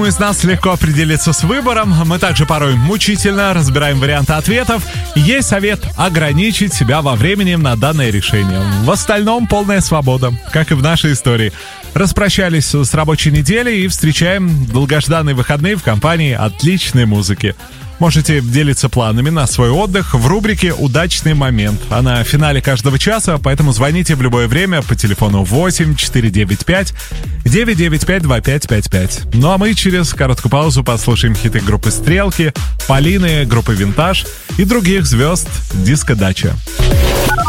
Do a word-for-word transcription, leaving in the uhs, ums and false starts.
Из нас легко определиться с выбором. Мы также порой мучительно разбираем варианты ответов. Есть совет ограничить себя во времени на данное решение. В остальном полная свобода, как и в нашей истории. Распрощались с рабочей неделей и встречаем долгожданные выходные в компании отличной музыки. Можете делиться планами на свой отдых в рубрике «Удачный момент». Она в финале каждого часа, поэтому звоните в любое время по телефону восемь четыре девять пять девять девять пять два пять пять пять. Ну а мы через короткую паузу послушаем хиты группы «Стрелки», Полины, группы «Винтаж» и других звезд «Диско Дача».